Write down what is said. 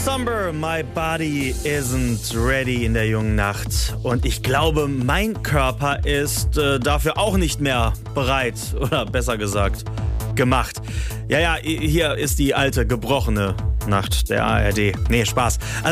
Somber, my body isn't ready in der jungen Nacht. Und ich glaube, mein Körper ist dafür auch nicht mehr bereit. Oder besser gesagt, gemacht. Ja, hier ist die alte, gebrochene Nacht der ARD. Nee, Spaß.